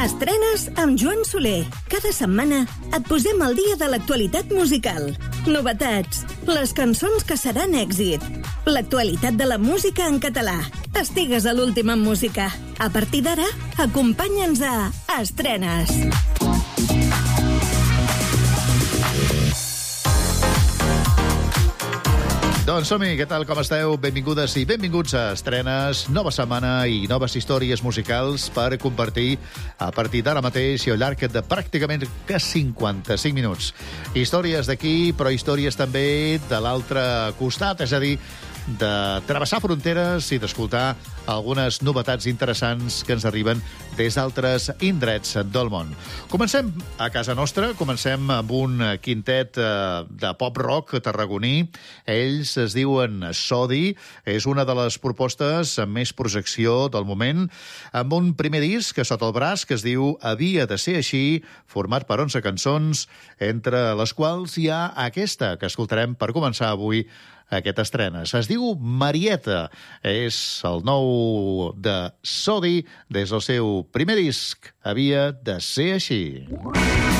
Estrenes amb Joan Soler. Cada setmana et posem al dia de l'actualitat musical. Novetats, les cançons que seran èxit, l'actualitat de la música en català. Estigues a l'últim en música. A partir d'ara, acompanya'ns a Estrenes. Doncs som-hi, què tal, com esteu? Benvingudes i benvinguts a Estrenes, nova setmana i noves històries musicals per compartir a partir d'ara mateix i al llarg de pràcticament 55 minuts. Històries d'aquí, però històries també de l'altre costat, és a dir, de travessar fronteres i d'escoltar algunes novetats interessants que ens arriben des d'altres indrets del món. Comencem a casa nostra, comencem amb un quintet de pop-rock tarragoní. Ells es diuen Sodi, és una de les propostes amb més projecció del moment, amb un primer disc sota el braç que es diu Havia de ser així, format per 11 cançons, entre les quals hi ha aquesta que escoltarem per començar avui aquest Estrenes. Es diu Marieta. És el nou de Sodi des del seu primer disc. Havia de ser així.